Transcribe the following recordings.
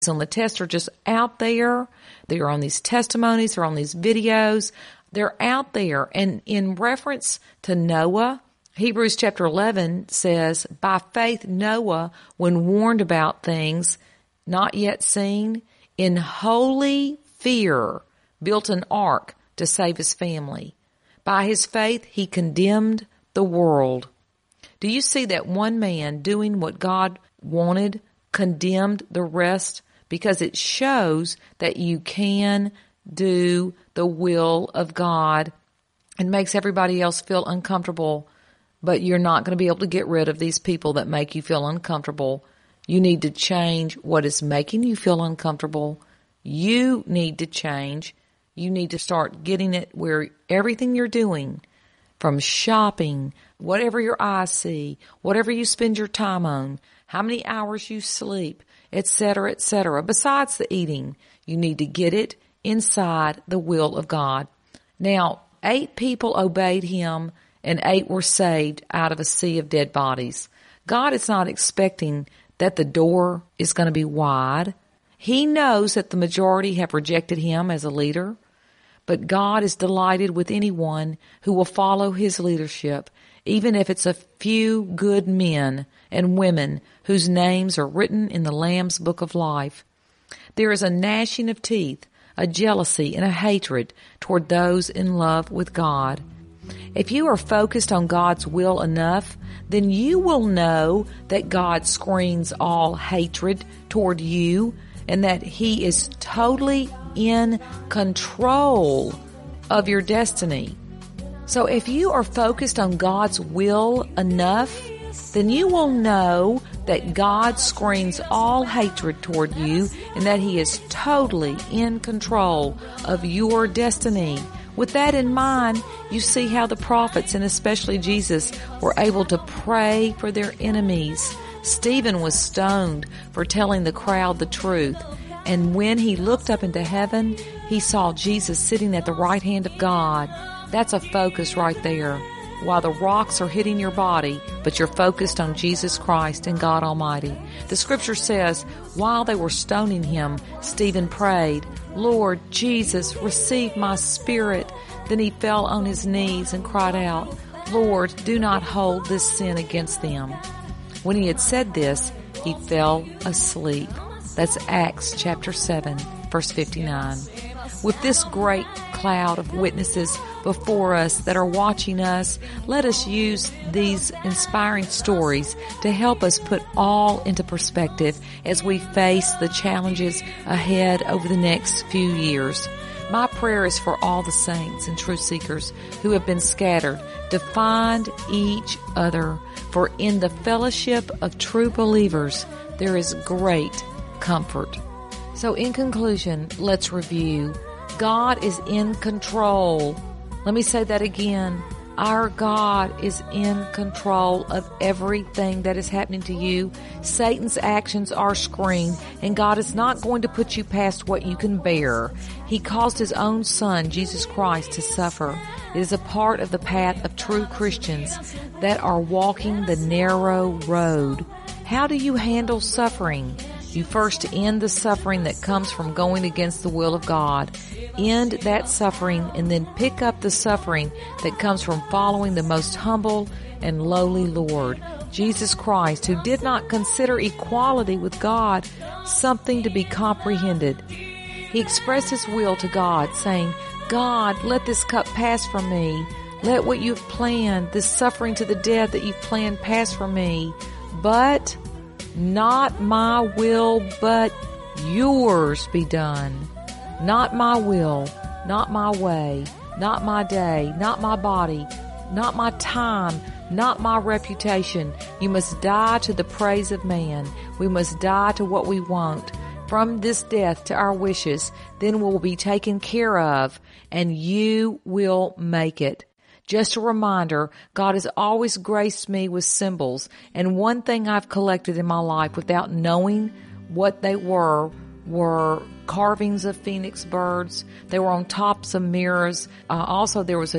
on the tests are just out there. They're on these testimonies, they're on these videos. They're out there. And in reference to Noah, Hebrews chapter 11 says, by faith Noah, when warned about things not yet seen, in holy fear built an ark to save his family. By his faith he condemned the world. Do you see that one man doing what God wanted condemned the rest? Because it shows that you can do the will of God and makes everybody else feel uncomfortable, but you're not going to be able to get rid of these people that make you feel uncomfortable. You need to change what is making you feel uncomfortable. You need to change. You need to start getting it where everything you're doing, from shopping, whatever your eyes see, whatever you spend your time on, how many hours you sleep, etc., etc. Besides the eating, you need to get it inside the will of God. Now, 8 people obeyed him and 8 were saved out of a sea of dead bodies. God is not expecting that the door is going to be wide. He knows that the majority have rejected him as a leader, but God is delighted with anyone who will follow his leadership, even if it's a few good men and women whose names are written in the Lamb's Book of Life. There is a gnashing of teeth, a jealousy, and a hatred toward those in love with God. If you are focused on God's will enough, then you will know that God screens all hatred toward you and that He is totally in control of your destiny. So if you are focused on God's will enough, then you will know that God screens all hatred toward you and that He is totally in control of your destiny. With that in mind, you see how the prophets, and especially Jesus, were able to pray for their enemies. Stephen was stoned for telling the crowd the truth. And when he looked up into heaven, he saw Jesus sitting at the right hand of God. That's a focus right there. While the rocks are hitting your body, but you're focused on Jesus Christ and God Almighty. The scripture says, while they were stoning him, Stephen prayed, Lord Jesus, receive my spirit. Then he fell on his knees and cried out, Lord, do not hold this sin against them. When he had said this, he fell asleep. That's Acts chapter 7, verse 59. With this great cloud of witnesses before us that are watching us, let us use these inspiring stories to help us put all into perspective as we face the challenges ahead over the next few years. My prayer is for all the saints and truth seekers who have been scattered to find each other, for in the fellowship of true believers there is great comfort. So in conclusion, let's review. God is in control. Let me say that again. Our God is in control of everything that is happening to you. Satan's actions are screened, and God is not going to put you past what you can bear. He caused His own Son, Jesus Christ, to suffer. It is a part of the path of true Christians that are walking the narrow road. How do you handle suffering? You first end the suffering that comes from going against the will of God. End that suffering and then pick up the suffering that comes from following the most humble and lowly Lord, Jesus Christ, who did not consider equality with God something to be comprehended. He expressed His will to God, saying, God, let this cup pass from me. Let what you've planned, this suffering to the death that you've planned, pass from me. But not my will, but yours be done. Not my will, not my way, not my day, not my body, not my time, not my reputation. You must die to the praise of man. We must die to what we want. From this death to our wishes, then we'll be taken care of, and you will make it. Just a reminder, God has always graced me with symbols, and one thing I've collected in my life without knowing what they were carvings of phoenix birds. They were on tops of mirrors. Also, there was a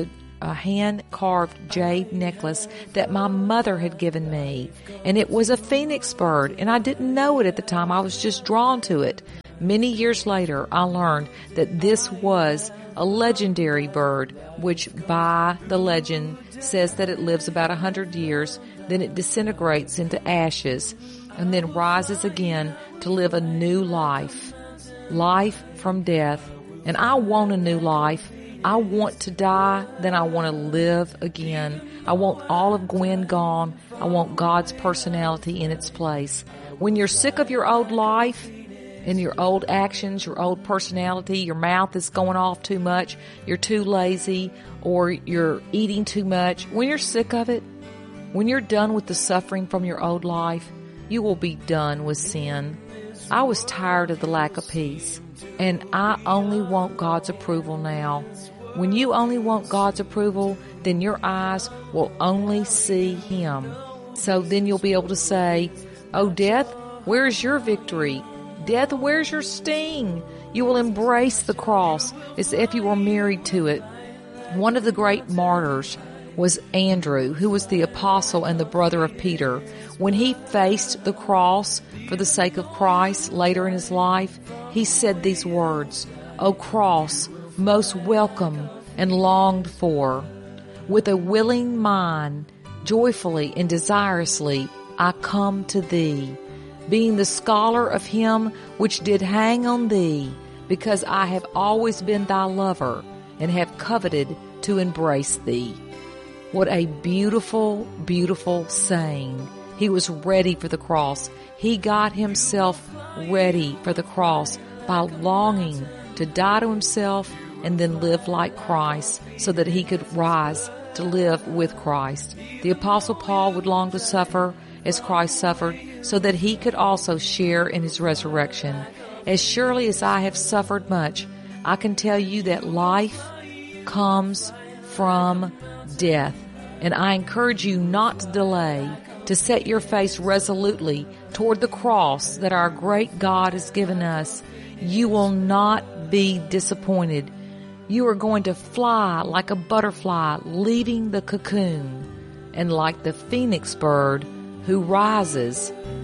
a hand-carved jade necklace that my mother had given me. And it was a phoenix bird, and I didn't know it at the time. I was just drawn to it. Many years later, I learned that this was a legendary bird, which by the legend says that it lives about 100 years, then it disintegrates into ashes, and then rises again to live a new life. Life from death. And I want a new life. I want to die, then I want to live again. I want all of Gwen gone. I want God's personality in its place. When you're sick of your old life and your old actions, your old personality, your mouth is going off too much, you're too lazy, or you're eating too much, when you're sick of it, when you're done with the suffering from your old life, you will be done with sin. I was tired of the lack of peace, and I only want God's approval now. When you only want God's approval, then your eyes will only see Him. So then you'll be able to say, "Oh, death, where's your victory? Death, where's your sting?" You will embrace the cross as if you were married to it. One of the great martyrs was Andrew, who was the apostle and the brother of Peter. When he faced the cross for the sake of Christ later in his life, he said these words, "O cross, most welcome and longed for, with a willing mind, joyfully and desirously, I come to thee, being the scholar of him which did hang on thee, because I have always been thy lover, and have coveted to embrace thee." What a beautiful, beautiful saying. He was ready for the cross. He got himself ready for the cross by longing to die to himself and then live like Christ so that he could rise to live with Christ. The Apostle Paul would long to suffer as Christ suffered so that he could also share in his resurrection. As surely as I have suffered much, I can tell you that life comes from death. And I encourage you not to delay, to set your face resolutely toward the cross that our great God has given us. You will not be disappointed. You are going to fly like a butterfly leaving the cocoon, and like the phoenix bird who rises